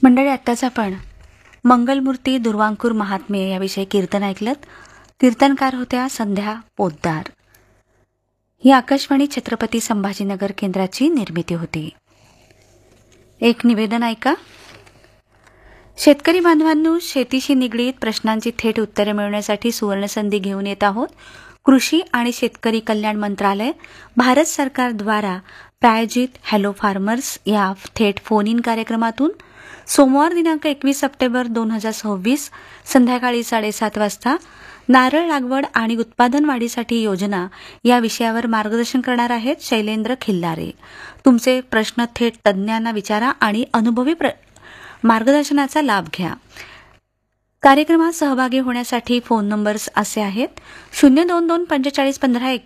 मंडळी, आत्ताच आपण मंगलमूर्ती दुर्वांकूर महात्मे याविषयी कीर्तन ऐकलत. कीर्तनकार होत्या संध्या पोद्दार. ही आकाशवाणी छत्रपती संभाजीनगर केंद्राची निर्मिती होती. एक निवेदन ऐका. शेतकरी बांधवांनो, शेतीशी निगडीत प्रश्नांची थेट उत्तरे मिळवण्यासाठी सुवर्णसंधी घेऊन येत आहोत. कृषी आणि शेतकरी कल्याण मंत्रालय, भारत सरकारद्वारा प्रायोजित हॅलो फार्मर्स या थेट फोन इन कार्यक्रमातून सोमवार दिनांक 21 सप्टेंबर 2026 संध्याकाळी 7:30 वाजता नारळ लागवड आणि उत्पादन वाढीसाठी योजना या विषयावर मार्गदर्शन करणार आहेत शैलेंद्र खिल्लारे. तुमचे प्रश्न थेट तज्ज्ञांना विचारा आणि अनुभवी मार्गदर्शनाचा लाभ घ्या. कार्यक्रमात सहभागी होण्यासाठी फोन नंबर्स असे आहेत: 022 45 15